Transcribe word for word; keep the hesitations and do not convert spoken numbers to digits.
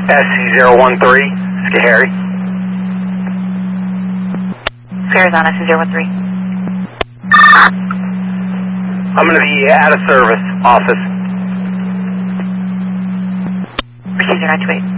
S C zero one three, Schoharie. Fares on S C zero one three. I'm going to be out of service, office. Procedure nine two eight.